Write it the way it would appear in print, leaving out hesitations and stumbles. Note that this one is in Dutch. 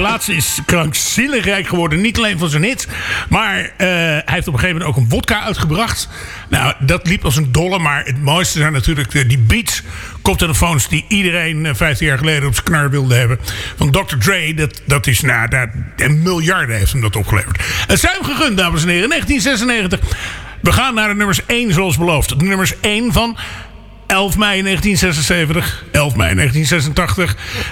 laatste is krankzinnig rijk geworden. Niet alleen van zijn hits. Maar hij heeft op een gegeven moment ook een wodka uitgebracht. Nou, dat liep als een dolle. Maar het mooiste zijn natuurlijk die Beats koptelefoons die iedereen 15 jaar geleden op zijn knar wilde hebben. Van Dr. Dre, dat is miljarden heeft hem dat opgeleverd. Het zijn hem gegund, dames en heren. 1996. We gaan naar de nummers 1 zoals beloofd. De nummers 1 van 11 mei 1976, 11 mei 1986.